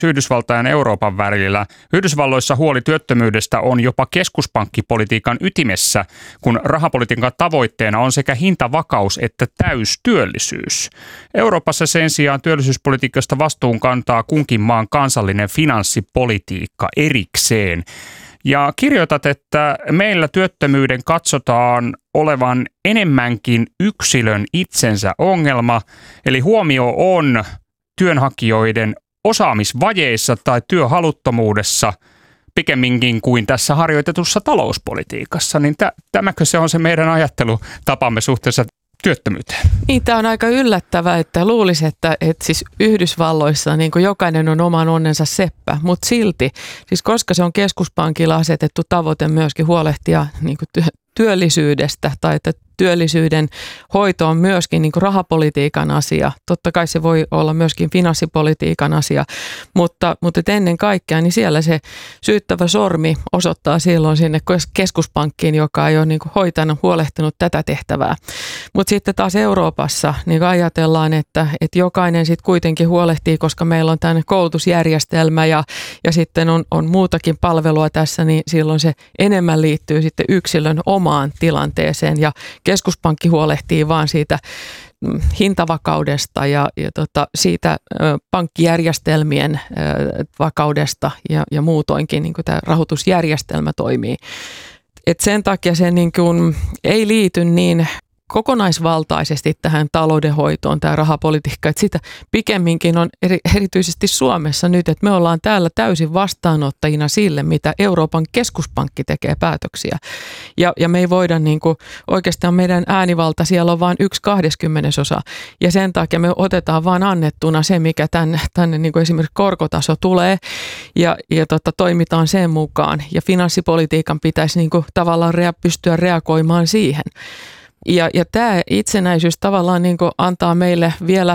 Yhdysvaltain ja Euroopan välillä. Yhdysvalloissa huoli työttömyydestä on jopa keskuspankkipolitiikan ytimessä, kun rahapolitiikan tavoitteena on sekä hintavakaus että täystyöllisyys. Euroopassa sen sijaan työllisyyspolitiikasta vastuun kantaa kunkin maan kansallinen finanssipolitiikka erikseen. Ja kirjoitat, että meillä työttömyyden katsotaan olevan enemmänkin yksilön itsensä ongelma, eli huomio on työnhakijoiden osaamisvajeissa tai työhaluttomuudessa pikemminkin kuin tässä harjoitetussa talouspolitiikassa. Niin tämäkö se on se meidän ajattelutapamme suhteessa työttömyyteen? Niin, tämä on aika yllättävää, että luulisi, että siis Yhdysvalloissa niin kuin jokainen on oman onnensa seppä, mutta silti, siis koska se on keskuspankilla asetettu tavoite myöskin huolehtia niin kuin työllisyydestä tai että työllisyyden hoito on myöskin niin kuin rahapolitiikan asia. Totta kai se voi olla myöskin finanssipolitiikan asia, mutta ennen kaikkea niin siellä se syyttävä sormi osoittaa silloin sinne keskuspankkiin, joka ei ole niin kuin huolehtinut tätä tehtävää. Mutta sitten taas Euroopassa niin ajatellaan, että jokainen sitten kuitenkin huolehtii, koska meillä on tämmöinen koulutusjärjestelmä ja sitten on muutakin palvelua tässä, niin silloin se enemmän liittyy sitten yksilön omaan tilanteeseen ja keskuspankki huolehtii vaan siitä hintavakaudesta ja siitä pankkijärjestelmien vakaudesta ja muutoinkin niin kuin tämä rahoitusjärjestelmä toimii. Et sen takia se niin kuin ei liity niin kokonaisvaltaisesti tähän taloudenhoitoon, tämä rahapolitiikka, että sitä pikemminkin on erityisesti Suomessa nyt, että me ollaan täällä täysin vastaanottajina sille, mitä Euroopan keskuspankki tekee päätöksiä. Ja me ei voida niin kuin, oikeastaan meidän äänivalta siellä on vain 1/20 ja sen takia me otetaan vaan annettuna se, mikä tänne niin kuin esimerkiksi korkotaso tulee ja toimitaan sen mukaan ja finanssipolitiikan pitäisi niin kuin tavallaan pystyä reagoimaan siihen. Ja tämä itsenäisyys tavallaan niin kuin antaa meille vielä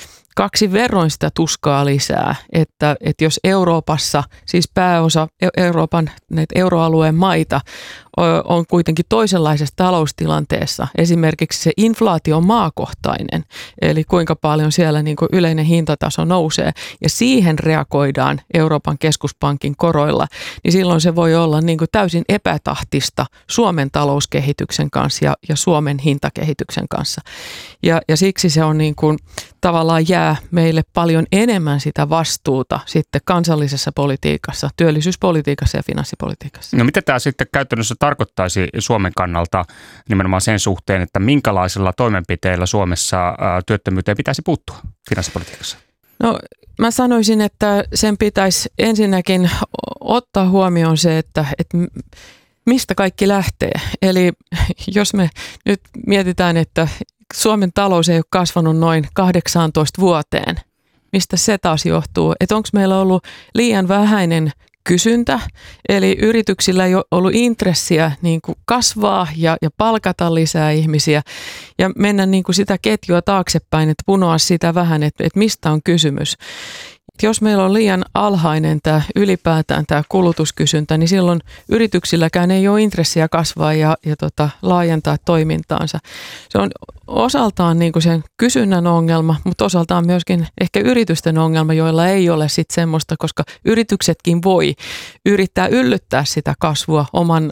2 verroin sitä tuskaa lisää, että jos Euroopassa, siis pääosa Euroopan näitä euroalueen maita on kuitenkin toisenlaisessa taloustilanteessa. Esimerkiksi se inflaatio on maakohtainen, eli kuinka paljon siellä niin kuin yleinen hintataso nousee ja siihen reagoidaan Euroopan keskuspankin koroilla, niin silloin se voi olla niin kuin täysin epätahtista Suomen talouskehityksen kanssa ja Suomen hintakehityksen kanssa. Ja siksi se on niin kuin tavallaan jää meille paljon enemmän sitä vastuuta sitten kansallisessa politiikassa, työllisyyspolitiikassa ja finanssipolitiikassa. No mitä tämä sitten käytännössä tarkoittaisi Suomen kannalta nimenomaan sen suhteen, että minkälaisilla toimenpiteillä Suomessa työttömyyteen pitäisi puuttua finanssipolitiikassa? No mä sanoisin, että sen pitäisi ensinnäkin ottaa huomioon se, että mistä kaikki lähtee. Eli jos me nyt mietitään, että Suomen talous ei ole kasvanut noin 18 vuoteen, mistä se taas johtuu? Että onko meillä ollut liian vähäinen kysyntä, eli yrityksillä ei ole ollut intressiä niin kuin kasvaa ja palkata lisää ihmisiä ja mennä niin kuin sitä ketjua taaksepäin, että punoa sitä vähän, että mistä on kysymys. Jos meillä on liian alhainen ylipäätään tämä kulutuskysyntä, niin silloin yrityksilläkään ei ole intressiä kasvaa ja laajentaa toimintaansa. Se on osaltaan niin kuin sen kysynnän ongelma, mutta osaltaan myöskin ehkä yritysten ongelma, joilla ei ole sitten semmoista, koska yrityksetkin voi yrittää yllyttää sitä kasvua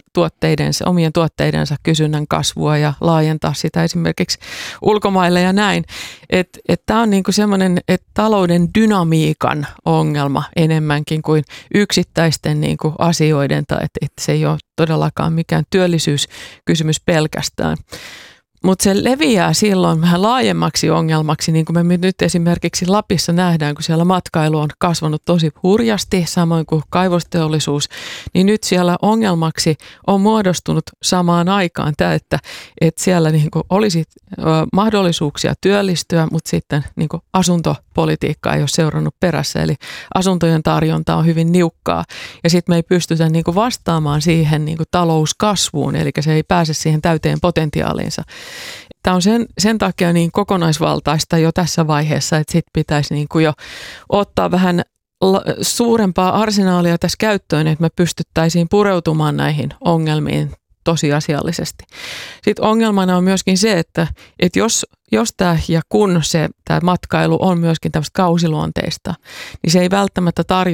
omien tuotteidensa kysynnän kasvua ja laajentaa sitä esimerkiksi ulkomaille ja näin. Tämä on niin kuin semmoinen talouden dynamiikan ongelma enemmänkin kuin yksittäisten niin kuin asioiden, tai että se ei ole todellakaan mikään työllisyyskysymys pelkästään. Mutta se leviää silloin vähän laajemmaksi ongelmaksi, niin kuin me nyt esimerkiksi Lapissa nähdään, kun siellä matkailu on kasvanut tosi hurjasti, samoin kuin kaivosteollisuus, niin nyt siellä ongelmaksi on muodostunut samaan aikaan tämä, että siellä niin kuin olisi mahdollisuuksia työllistyä, mutta sitten niin kuin asuntopolitiikka ei ole seurannut perässä, eli asuntojen tarjonta on hyvin niukkaa, ja sitten me ei pystytä niin kuin vastaamaan siihen niin kuin talouskasvuun, eli se ei pääse siihen täyteen potentiaaliinsa. Tämä on sen takia niin kokonaisvaltaista jo tässä vaiheessa, että sitten pitäisi niin kuin jo ottaa vähän suurempaa arsenaalia tässä käyttöön, että me pystyttäisiin pureutumaan näihin ongelmiin tosiasiallisesti. Sitten ongelmana on myöskin se, että jos tämä ja kun tämä matkailu on myöskin tämmöistä kausiluonteista, niin se ei välttämättä tarjoa